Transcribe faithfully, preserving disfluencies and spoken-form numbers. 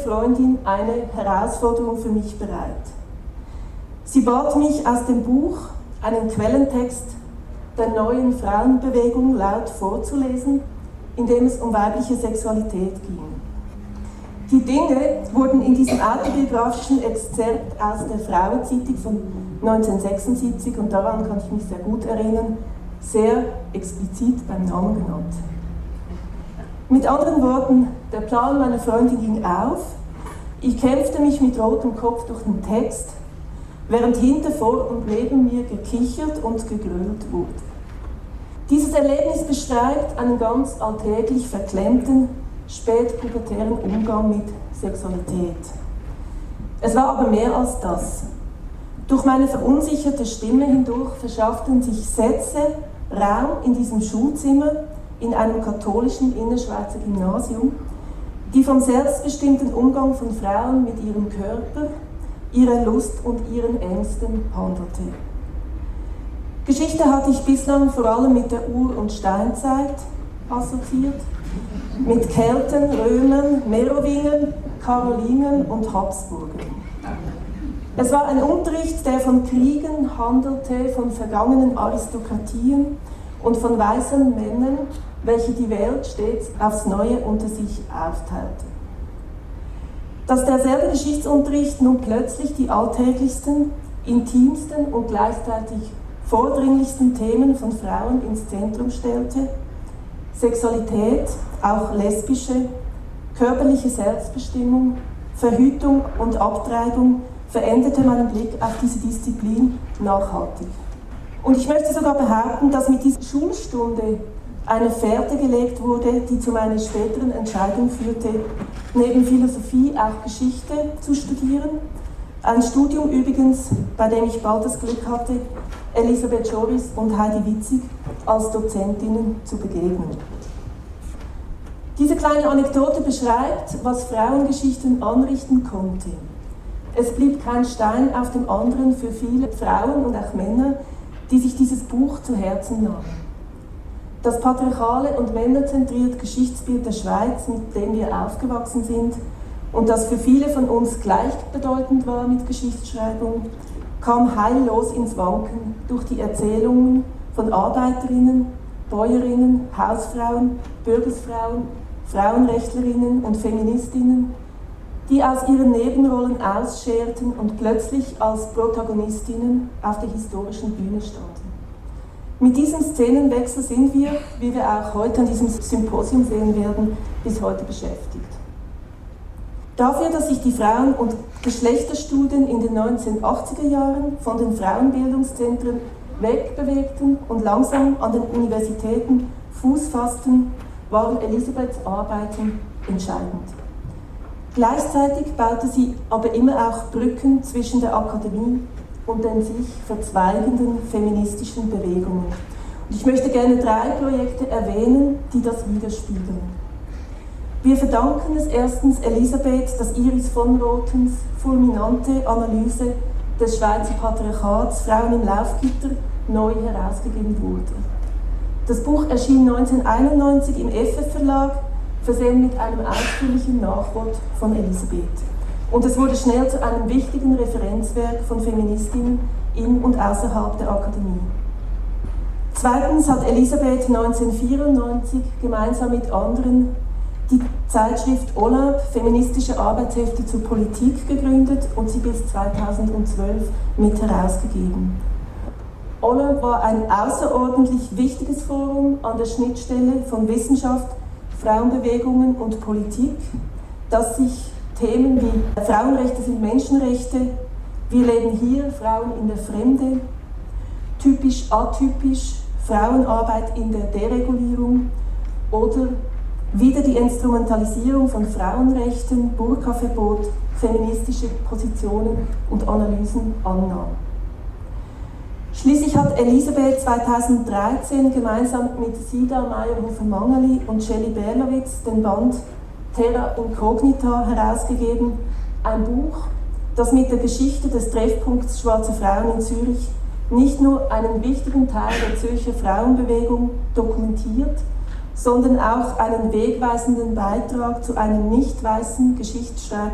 Freundin eine Herausforderung für mich bereit. Sie bat mich, aus dem Buch einen Quellentext der neuen Frauenbewegung laut vorzulesen, in dem es um weibliche Sexualität ging. Die Dinge wurden in diesem autobiografischen Exzerpt aus der Frauenzeitung von neunzehnhundertsechsundsiebzig, und daran kann ich mich sehr gut erinnern, sehr explizit beim Namen genannt. Mit anderen Worten, der Plan meiner Freundin ging auf, ich kämpfte mich mit rotem Kopf durch den Text, während hinter, vor und neben mir gekichert und gegrölt wurde. Dieses Erlebnis beschreibt einen ganz alltäglich verklemmten, spätpubertären Umgang mit Sexualität. Es war aber mehr als das. Durch meine verunsicherte Stimme hindurch verschafften sich Sätze Raum in diesem Schulzimmer in einem katholischen Innerschweizer Gymnasium, die vom selbstbestimmten Umgang von Frauen mit ihrem Körper, ihrer Lust und ihren Ängsten handelte. Geschichte hatte ich bislang vor allem mit der Ur- und Steinzeit assoziiert, mit Kelten, Römern, Merowingern, Karolingern und Habsburgern. Es war ein Unterricht, der von Kriegen handelte, von vergangenen Aristokratien und von weißen Männern, welche die Welt stets aufs Neue unter sich aufteilte. Dass derselbe Geschichtsunterricht nun plötzlich die alltäglichsten, intimsten und gleichzeitig vordringlichsten Themen von Frauen ins Zentrum stellte, Sexualität, auch lesbische, körperliche Selbstbestimmung, Verhütung und Abtreibung, veränderte meinen Blick auf diese Disziplin nachhaltig. Und ich möchte sogar behaupten, dass mit dieser Schulstunde eine Fährte gelegt wurde, die zu meiner späteren Entscheidung führte, neben Philosophie auch Geschichte zu studieren. Ein Studium übrigens, bei dem ich bald das Glück hatte, Elisabeth Joris und Heidi Witzig als Dozentinnen zu begegnen. Diese kleine Anekdote beschreibt, was Frauengeschichten anrichten konnte. Es blieb kein Stein auf dem anderen für viele Frauen und auch Männer, die sich dieses Buch zu Herzen nahmen. Das patriarchale und männerzentrierte Geschichtsbild der Schweiz, mit dem wir aufgewachsen sind und das für viele von uns gleichbedeutend war mit Geschichtsschreibung, kam heillos ins Wanken durch die Erzählungen von Arbeiterinnen, Bäuerinnen, Hausfrauen, Bürgersfrauen, Frauenrechtlerinnen und Feministinnen, die aus ihren Nebenrollen ausscherten und plötzlich als Protagonistinnen auf der historischen Bühne standen. Mit diesem Szenenwechsel sind wir, wie wir auch heute an diesem Symposium sehen werden, bis heute beschäftigt. Dafür, dass sich die Frauen- und Geschlechterstudien in den neunzehnhundertachtziger Jahren von den Frauenbildungszentren wegbewegten und langsam an den Universitäten Fuß fassten, waren Elisabeths Arbeiten entscheidend. Gleichzeitig baute sie aber immer auch Brücken zwischen der Akademie und den sich verzweigenden feministischen Bewegungen. Und ich möchte gerne drei Projekte erwähnen, die das widerspiegeln. Wir verdanken es erstens Elisabeth, dass Iris von Rothens fulminante Analyse des Schweizer Patriarchats Frauen im Laufgitter neu herausgegeben wurde. Das Buch erschien neunzehnhunderteinundneunzig im F F Verlag, versehen mit einem ausführlichen Nachwort von Elisabeth. Und es wurde schnell zu einem wichtigen Referenzwerk von Feministinnen in und außerhalb der Akademie. Zweitens hat Elisabeth neunzehnhundertvierundneunzig gemeinsam mit anderen die Zeitschrift Olympe, feministische Arbeitshefte zur Politik, gegründet und sie bis zweitausendzwölf mit herausgegeben. Olympe war ein außerordentlich wichtiges Forum an der Schnittstelle von Wissenschaft, Frauenbewegungen und Politik, das sich Themen wie Frauenrechte sind Menschenrechte, wir leben hier, Frauen in der Fremde, typisch atypisch, Frauenarbeit in der Deregulierung oder wieder die Instrumentalisierung von Frauenrechten, Burka-Verbot, feministische Positionen und Analysen annahm. Schließlich hat Elisabeth zweitausenddreizehn gemeinsam mit Sida Meyerhofer-Mangeli und Shelley Berlowitz den Band Terra Incognita herausgegeben, ein Buch, das mit der Geschichte des Treffpunkts Schwarzer Frauen in Zürich nicht nur einen wichtigen Teil der Zürcher Frauenbewegung dokumentiert, sondern auch einen wegweisenden Beitrag zu einem nicht weißen Geschichtsschreiber